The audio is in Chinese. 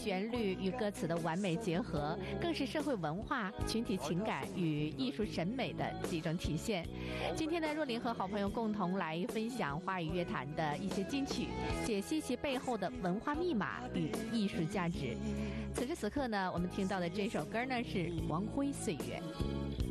旋律与歌词的完美结合，更是社会文化、群体情感与艺术审美的几种体现。今天呢，若琳和好朋友共同来分享华语乐坛的一些金曲，解析其背后的文化密码与艺术价值。此时此刻呢，我们听到的这首歌呢是《光辉岁月》。